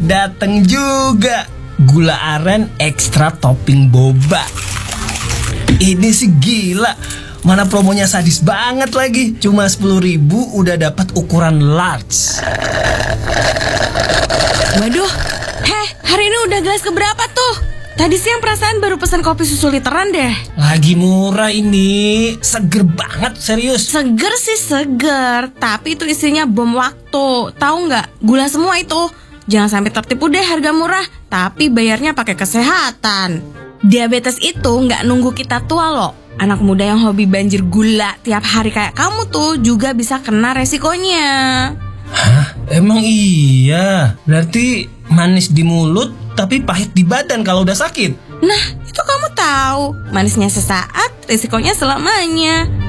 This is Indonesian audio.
dateng juga. Gula aren ekstra topping boba. Ini sih gila. Mana promonya sadis banget lagi. Cuma 10.000 udah dapat ukuran large. Waduh, hari ini udah gelas keberapa tuh? Tadi siang perasaan baru pesan kopi susu literan deh. Lagi murah ini. Seger banget, serius. Seger sih seger, tapi itu isinya bom waktu. Tahu nggak? Gula semua itu. Jangan sampai tertipu deh harga murah, tapi bayarnya pakai kesehatan. Diabetes itu nggak nunggu kita tua loh. Anak muda yang hobi banjir gula tiap hari kayak kamu tuh juga bisa kena resikonya. Hah? Emang iya? Berarti manis di mulut tapi pahit di badan kalau udah sakit? Nah, itu kamu tahu. Manisnya sesaat, resikonya selamanya.